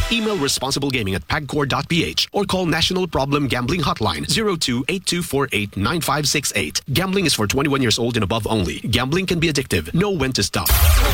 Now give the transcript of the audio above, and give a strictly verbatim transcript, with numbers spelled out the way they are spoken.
Email responsiblegaming at pagcor dot p h or call National Problem Gambling Hotline zero two eight two four eight nine five six eight. Gambling is for twenty-one years old and above only. Gambling can be addictive. Know when to stop.